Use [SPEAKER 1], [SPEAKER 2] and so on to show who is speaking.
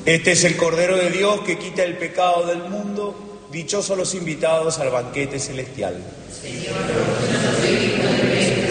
[SPEAKER 1] Este es el Cordero de Dios que quita el pecado del mundo. Dichosos los invitados al banquete celestial.
[SPEAKER 2] Señor, yo no soy digno de venir